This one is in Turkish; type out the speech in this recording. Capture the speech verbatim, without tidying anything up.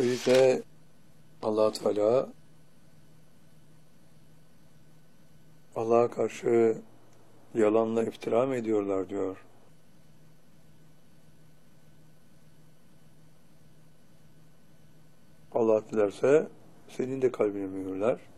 Öncelikle Allah Teala Allah'a karşı yalanla iftira mı ediyorlar diyor. Allah dilerse senin de kalbini mühürler.